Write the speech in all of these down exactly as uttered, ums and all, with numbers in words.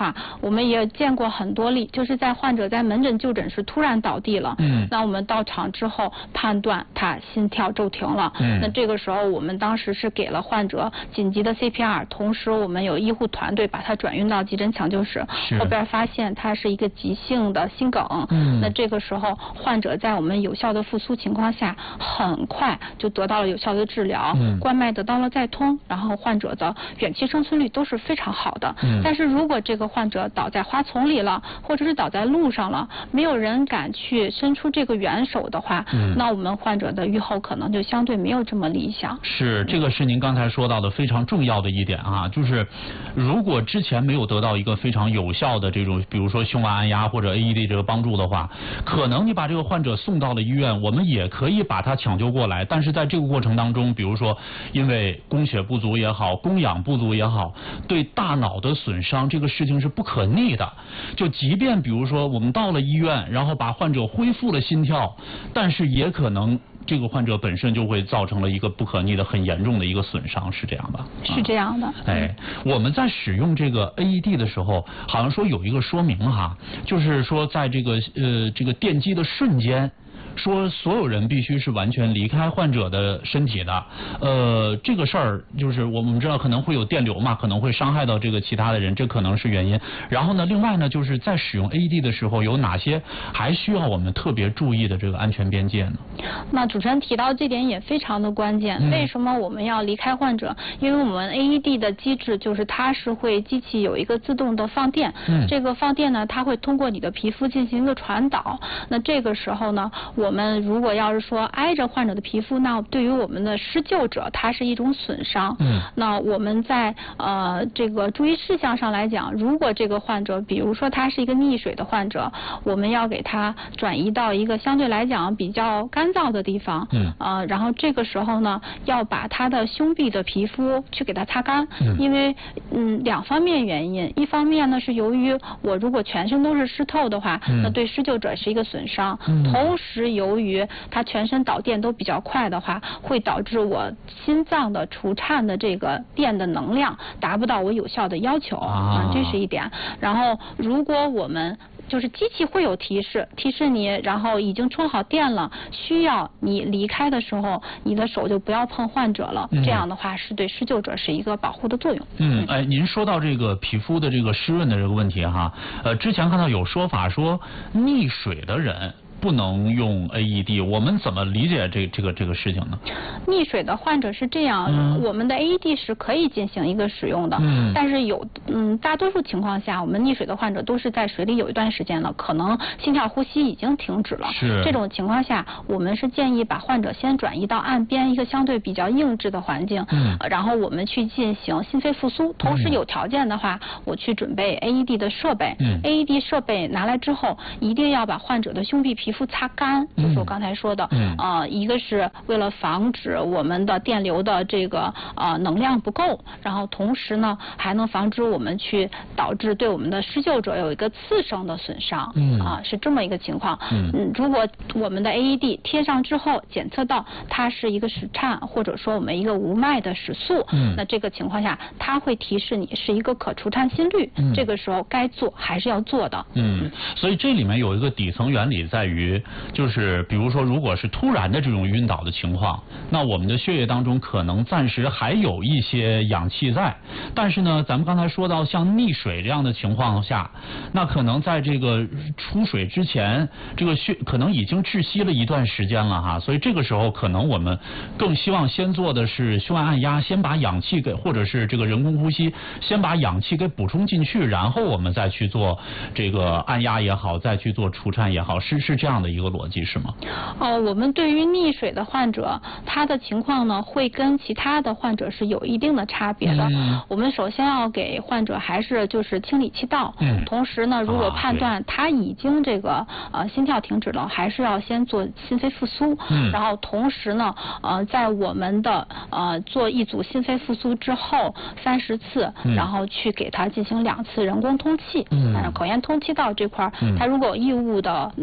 话，我们也见过很多例，就是在患者在门诊就诊时突然倒地了，嗯，那我们到场之后判断他心跳骤停了，嗯，那这个时候我们当时是给了患者紧急的 C P R， 同时我们有医护团队把他转运到急诊抢救室，后边发现他是一个急性的心梗，嗯，那这个时候患者在我们有效的复苏情况下，很快就得到了有效的治疗，嗯，冠脉得到了再通，然后患者的远期生存率都是非常好的，嗯，但是如果这个患者倒在花丛里了，或者是倒在路上了，没有人敢去伸出这个援手的话，嗯，那我们患者的预后可能就相对没有这么理想。 是，这个是您刚才说到的非常重要的一点啊，就是如果之前没有得到一个非常有效的这种，比如说胸外按压或者 A E D 这个帮助的话，可能你把这个患者送到了医院，我们也可以把他抢救过来，但是在这个过程当中，比如说因为供血不足也好，供氧不足也好，对大脑的损伤，这个事情是不可逆的。就即便比如说我们到了医院，然后把患者恢复了心跳，但是也可能这个患者本身就会造成了一个不可逆的很严重的一个损伤，是这样吧？ 是这样的。啊、 哎，我们在使用这个 A E D 的时候，好像说有一个说明哈，就是说在这个呃这个电击的瞬间，说所有人必须是完全离开患者的身体的，呃，这个事儿就是我们知道可能会有电流嘛，可能会伤害到这个其他的人，这可能是原因。然后呢，另外呢，就是在使用 A E D 的时候，有哪些还需要我们特别注意的这个安全边界呢？ 那主持人提到这点也非常的关键。嗯、为什么我们要离开患者？因为我们 A E D 的机制就是它是会机器有一个自动的放电，嗯、这个放电呢，它会通过你的皮肤进行一个传导。那这个时候呢，我们如果要是说挨着患者的皮肤，那对于我们的施救者，它是一种损伤。嗯，那我们在呃这个注意事项上来讲，如果这个患者，比如说他是一个溺水的患者，我们要给他转移到一个相对来讲比较干燥的地方。嗯，呃，然后这个时候呢，要把他的胸壁的皮肤去给他擦干。嗯，因为嗯两方面原因，一方面呢是由于我如果全身都是湿透的话，嗯、那对施救者是一个损伤。嗯，同时由于他全身导电都比较快的话，会导致我心脏的除颤的这个电的能量达不到我有效的要求啊，这是一点。然后如果我们就是机器会有提示，提示你，然后已经充好电了，需要你离开的时候，你的手就不要碰患者了。嗯、这样的话是对施救者是一个保护的作用。 嗯，哎，您说到这个皮肤的这个湿润的这个问题哈，呃，之前看到有说法说溺水的人不能用 A E D， 我们怎么理解这这个这个事情呢？ 溺水的患者是这样，嗯、我们的 A E D 是可以进行一个使用的，嗯、但是有嗯大多数情况下，我们溺水的患者都是在水里有一段时间了，可能心跳呼吸已经停止了。是这种情况下，我们是建议把患者先转移到岸边一个相对比较硬质的环境，嗯、然后我们去进行心肺复苏。同时有条件的话，我去准备 A E D 的设备。嗯、A E D 设备拿来之后，一定要把患者的胸壁皮肤擦干，就是我刚才说的，嗯、呃，一个是为了防止我们的电流的这个呃能量不够，然后同时呢还能防止我们去导致对我们的施救者有一个次生的损伤，嗯啊是这么一个情况。嗯, 嗯，如果我们的 A E D 贴上之后检测到它是一个室颤，或者说我们一个无脉的室速，嗯，那这个情况下它会提示你是一个可除颤心率，嗯、这个时候该做还是要做的。 嗯，所以这里面有一个底层原理在于，就是比如说如果是突然的这种晕倒的情况，那我们的血液当中可能暂时还有一些氧气在，但是呢咱们刚才说到像溺水这样的情况下，那可能在这个出水之前，这个血可能已经窒息了一段时间了哈，所以这个时候可能我们更希望先做的是胸外按压，先把氧气给，或者是这个人工呼吸，先把氧气给补充进去，然后我们再去做这个按压也好，再去做除颤也好，是是这样的一个逻辑是吗？ 哦，我们对于溺水的患者，他的情况呢会跟其他的患者是有一定的差别的。嗯、我们首先要给患者还是就是清理气道，嗯、同时呢，如果判断他已经这个呃心跳停止了，还是要先做心肺复苏。嗯、然后同时呢，呃，在我们的呃做一组心肺复苏之后三十次，嗯、然后去给他进行两次人工通气。嗯，口咽通气道这块，嗯、他如果有异物的那个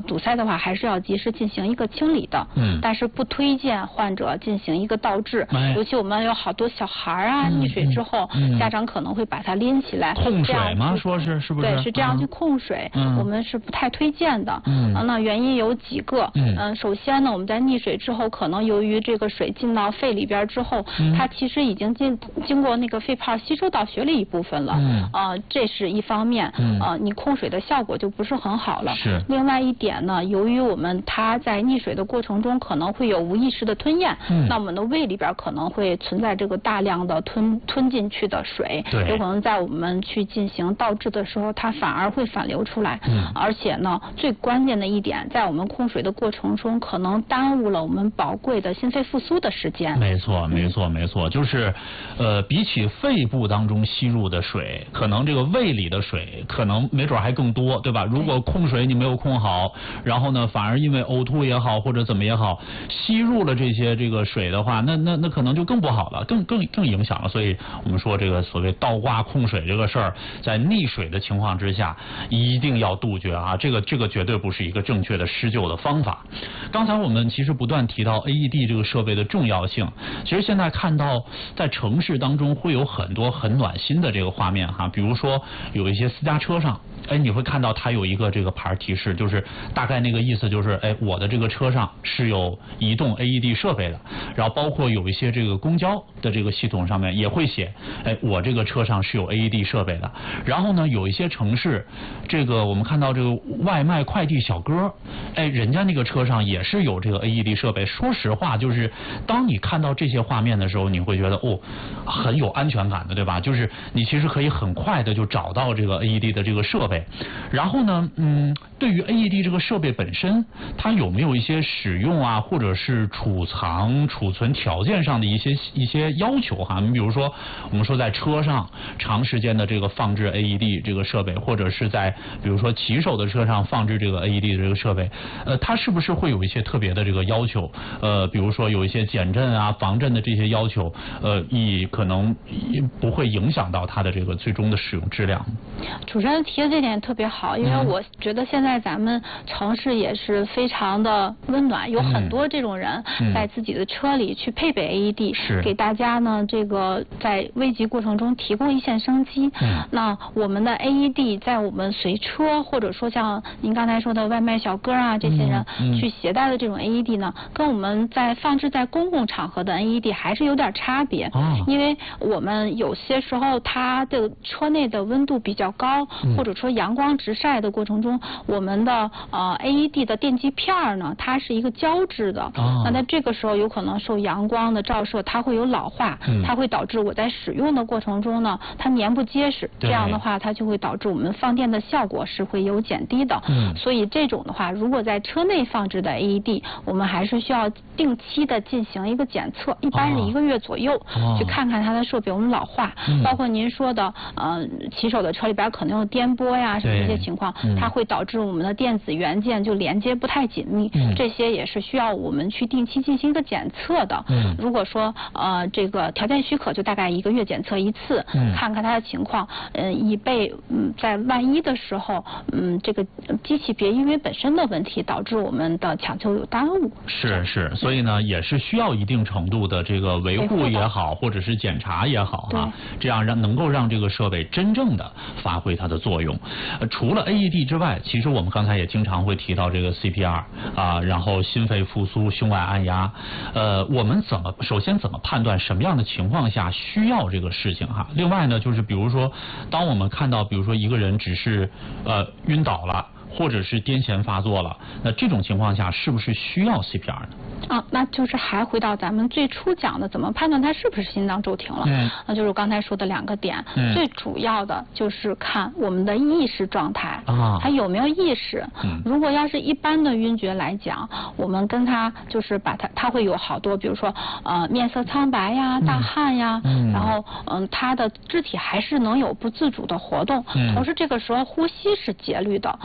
堵塞的话，还是要及时进行一个清理的。嗯。但是不推荐患者进行一个倒置，哎、尤其我们有好多小孩啊，溺、嗯、水之后、嗯，家长可能会把他拎起来控水吗？说是是不是？ 对，是这样去控水、嗯，我们是不太推荐的。 嗯。 啊，那原因有几个。嗯。呃、首先呢，我们在溺水之后，可能由于这个水进到肺里边之后，嗯、它其实已经经经过那个肺泡吸收到血里一部分了。嗯。啊、呃，这是一方面。嗯。呃，你控水的效果就不是很好了。 是。 另外一点呢，由于我们它在溺水的过程中可能会有无意识的吞咽，嗯、那我们的胃里边可能会存在这个大量的吞吞进去的水， 对， 有可能在我们去进行倒置的时候，它反而会反流出来。嗯。而且呢，最关键的一点，在我们控水的过程中，可能耽误了我们宝贵的心肺复苏的时间。 没错，没错，没错，就是，呃，比起肺部当中吸入的水，可能这个胃里的水可能没准还更多，对吧？如果控水你没有控好，然后呢，反而因为呕吐也好或者怎么也好，吸入了这些这个水的话，那那那可能就更不好了，更更更影响了。所以我们说这个所谓倒挂控水这个事儿，在溺水的情况之下，一定要杜绝啊！这个这个绝对不是一个正确的施救的方法。刚才我们其实不断提到 A E D 这个设备的重要性，其实现在看到在城市当中会有很多很暖心的这个画面哈，比如说有一些私家车上，哎，你会看到它有一个这个牌提示，就是大概那个意思就是，哎，我的这个车上是有移动 A E D 设备的，然后包括有一些这个公交的这个系统上面也会写，哎，我这个车上是有 A E D 设备的。然后呢，有一些城市，这个我们看到这个外卖快递小哥，哎，人家那个车上也是有这个 A E D 设备。说实话，就是当你看到这些画面的时候，你会觉得哦，很有安全感的，对吧？就是你其实可以很快的就找到这个 A E D 的这个设备。然后呢，嗯，对于 A E D 这个设备本身，它有没有一些使用啊，或者是储藏、储存条件上的一些一些要求哈？你比如说，我们说在车上长时间的这个放置 A E D 这个设备，或者是在比如说骑手的车上放置这个 A E D 的这个设备，呃，它是不是会有一些特别的这个要求？呃，比如说有一些减震啊、防震的这些要求，呃，以可能不会影响到它的这个最终的使用质量。 主持人提的这点特别好，因为我觉得现在咱们城市也是非常的温暖，有很多这种人在自己的车里去配备 A E D，、嗯、给大家呢这个在危急过程中提供一线生机。嗯、那我们的 A E D 在我们随车或者说像您刚才说的外卖小哥啊这些人去携带的这种 A E D 呢，嗯嗯、跟我们在放置在公共场合的 A E D 还是有点差别。哦、因为我们有些时候它的车内的温度比较高，嗯、或者说阳光直晒的过程中，我们的呃 A E D 的电极片呢，它是一个胶质的，哦、那在这个时候有可能受阳光的照射，它会有老化，嗯、它会导致我在使用的过程中呢，它粘不结实，这样的话它就会导致我们放电的效果是会有减低的。嗯、所以这种的话，如果在车内放置的 A E D， 我们还是需要定期的进行一个检测，一般是一个月左右，哦、去看看它的设备有没有老化，嗯、包括您说的呃骑手的车里边可能有颠簸呀什么这些情况，嗯、它会导致我们的电子元件就连接不太紧密，嗯、这些也是需要我们去定期进行一个检测的。嗯、如果说呃这个条件许可，就大概一个月检测一次，嗯、看看它的情况，嗯、呃，以备嗯在万一的时候，嗯这个机器别因为本身的问题导致我们的抢救有耽误。 是是，所以呢也是需要一定程度的这个维护也好，或者是检查也好啊，这样让能够让这个设备真正的发挥它的作用。呃、除了 A E D 之外，其实我们刚才也经常会提到这个 C P R 啊，然后心肺复苏、胸外按压。呃，我们怎么首先怎么判断什么样的情况下需要这个事情哈？另外呢，就是比如说，当我们看到比如说一个人只是呃晕倒了，或者是癫痫发作了，那这种情况下是不是需要 C P R 呢？ 啊，那就是还回到咱们最初讲的，怎么判断它是不是心脏骤停了？嗯，那就是我刚才说的两个点，嗯、最主要的就是看我们的意识状态啊，他有没有意识。嗯，如果要是一般的晕厥来讲，我们跟他就是把他，他会有好多，比如说呃面色苍白呀、大汗呀，嗯、然后嗯他的肢体还是能有不自主的活动，嗯、同时这个时候呼吸是节律的，嗯、这种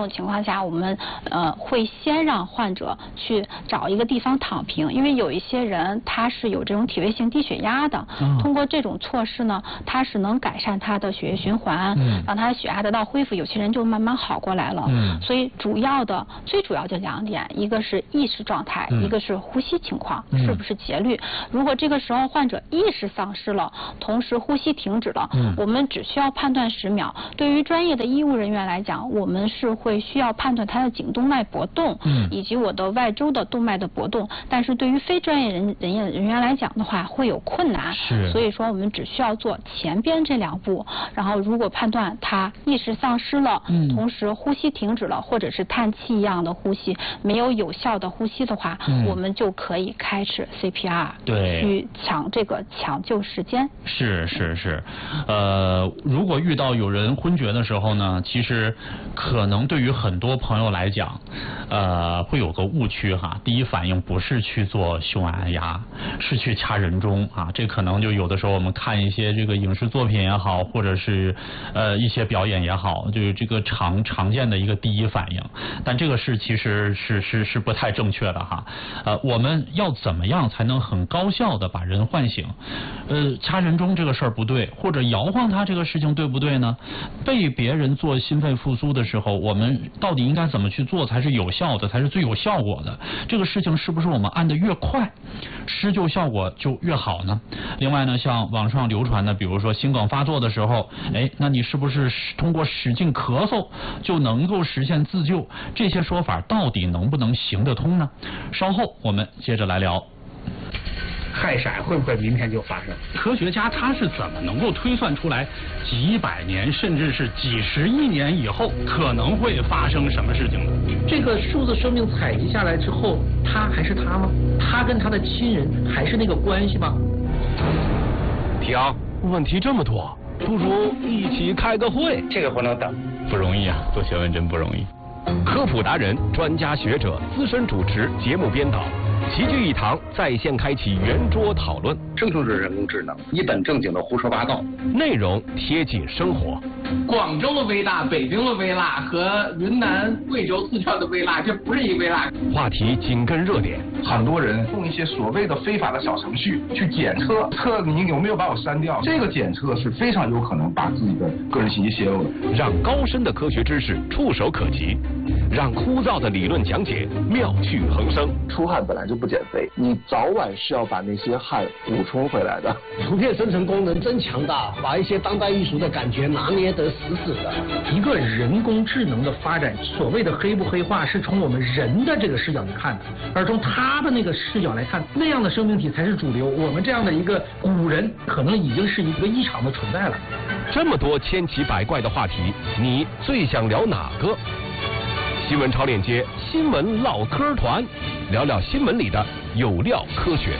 种情况下，我们呃会先让患者去找一个地方躺平，因为有一些人他是有这种体位性低血压的，嗯、通过这种措施呢，它是能改善他的血液循环，嗯、让他的血压得到恢复，有些人就慢慢好过来了。嗯、所以主要的最主要就两点，一个是意识状态，嗯、一个是呼吸情况，嗯、是不是节律。如果这个时候患者意识丧失了，同时呼吸停止了，嗯、我们只需要判断十秒。对于专业的医务人员来讲，我们是会需要判断他的颈动脉搏动，嗯、以及我的外周的动脉的搏动。但是对于非专业人人员人员来讲的话，会有困难。是。所以说我们只需要做前边这两步，然后如果判断他意识丧失了，嗯、同时呼吸停止了，或者是叹气一样的呼吸，没有有效的呼吸的话，嗯、我们就可以开始 C P R， 对，去抢这个抢救时间。 是是是，呃，如果遇到有人昏厥的时候呢，其实可能对于很多朋友来讲，呃，会有个误区哈。第一反应不是去做胸按压，是去掐人中啊。这可能就有的时候我们看一些这个影视作品也好，或者是呃一些表演也好，就是这个常常见的一个第一反应。但这个是其实是是是不太正确的哈。呃，我们要怎么样才能很高效的把人唤醒？呃，掐人中这个事儿不对，或者摇晃他这个事情对不对呢？被别人做心肺复苏的时候，我们到底应该怎么去做才是有效的，才是最有效果的？这个事情是不是我们按得越快，施救效果就越好呢？另外呢，像网上流传的，比如说心梗发作的时候，哎，那你是不是通过使劲咳嗽就能够实现自救？这些说法到底能不能行得通呢？稍后我们接着来聊。 氦闪会不会明天就发生？科学家他是怎么能够推算出来几百年甚至是几十亿年以后可能会发生什么事情呢？这个数字生命采集下来之后，他还是他吗？他跟他的亲人还是那个关系吗？ 停，问题这么多，不如一起开个会。 这个不能等， 不容易啊，做学问真不容易。科普达人、专家学者、资深主持、节目编导。齐聚一堂，在线开启圆桌讨论。 这就是人工智能，一本正经的胡说八道， 内容贴近生活。 广州的微辣、北京的微辣和云南、贵州、四川的微辣，这不是一微辣。 话题紧跟热点， 很多人用一些所谓的非法的小程序去检测，测你有没有把我删掉。这个检测是非常有可能把自己的个人信息泄露的。 让高深的科学知识触手可及，让枯燥的理论讲解妙趣横生。 出汗本来就不减肥，你早晚是要把那些汗补充回来的。 图片生成功能真强大，把一些当代艺术的感觉拿捏得死死的。 一个人工智能的发展，所谓的黑不黑化，是从我们人的这个视角去看的，而从他的那个视角来看，那样的生命体才是主流。我们这样的一个古人，可能已经是一个异常的存在了。 这么多千奇百怪的话题，你最想聊哪个？新闻超链接，新闻唠嗑团，聊聊新闻里的有料科学。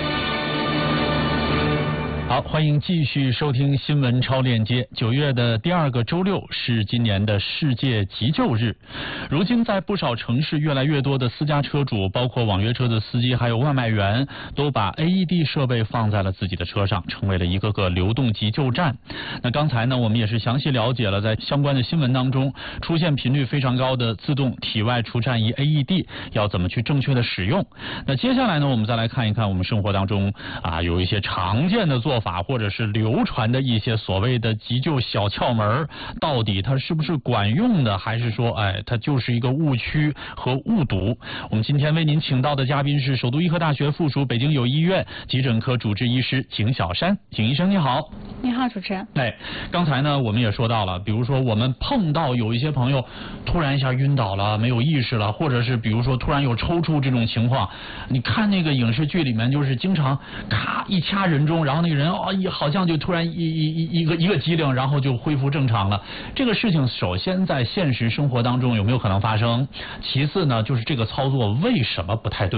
好，欢迎继续收听新闻超链接。九月的第二个周六是今年的世界急救日。如今在不少城市，越来越多的私家车主，包括网约车的司机，还有外卖员，都把 A E D 设备放在了自己的车上，成为了一个个流动急救站。那刚才呢，我们也是详细了解了在相关的新闻当中出现频率非常高的自动体外除颤仪 A E D 要怎么去正确的使用。那接下来呢，我们再来看一看我们生活当中啊有一些常见的做法。法或者是流传的一些所谓的急救小窍门，到底它是不是管用的，还是说哎它就是一个误区和误读？我们今天为您请到的嘉宾是首都医科大学附属北京友医院急诊科主治医师景小山。景医生你好。 你好，主持人。 哎，刚才呢我们也说到了，比如说我们碰到有一些朋友突然一下晕倒了，没有意识了，或者是比如说突然有抽搐这种情况，你看那个影视剧里面就是经常咔一掐人中，然后那个人哦，好像就突然一一一一个一个机灵，然后就恢复正常了。这个事情首先在现实生活当中有没有可能发生？其次呢，就是这个操作为什么不太对？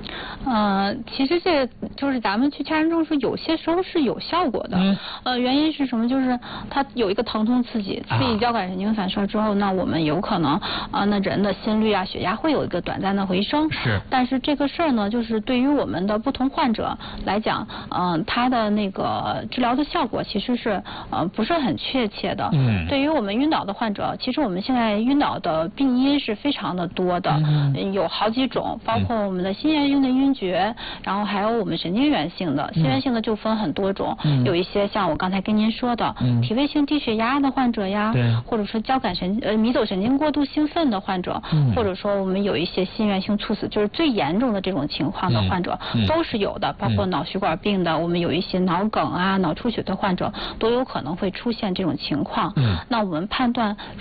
呃，其实这就是咱们去掐人中枢，有些时候是有效果的。嗯、呃，原因是什么？就是它有一个疼痛刺激，刺激交感神经反射之后，啊、那我们有可能啊、呃，那人的心率啊、血压会有一个短暂的回升。 是。 但是这个事儿呢，就是对于我们的不同患者来讲，嗯、呃，它的那个治疗的效果其实是呃不是很确切的。嗯。对于我们晕倒的患者，其实我们现在晕倒的病因是非常的多的，嗯、有好几种，包括我们的心源性的晕厥，然后还有我们神经源性的，心源性的就分很多种，嗯、有一些像我刚才跟您说的，嗯、脾胃性低血压的患者呀，或者说交感神呃迷走神经过度兴奋的患者，嗯、或者说我们有一些心源性猝死，就是最严重的这种情况的患者，嗯、都是有的，包括脑血管病的，我们有一些脑梗啊、脑出血的患者都有可能会出现这种情况。嗯、那我们判断